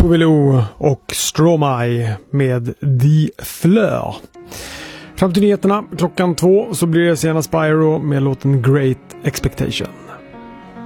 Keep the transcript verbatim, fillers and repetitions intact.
Tove Lo och Stromae med The Fleur. Fram till nyheterna klockan två så blir det senast Spyro med låten Great Expectation.